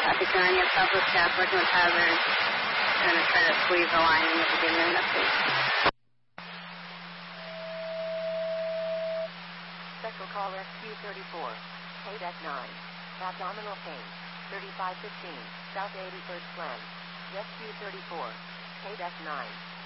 Decline your Southwest staff working with hazard. Going to try to squeeze the line in at the beginning of the update. Special call SQ34. KDEC 9. Abdominal pain. 3515. South 81st Glen. SQ34. KDEC 9.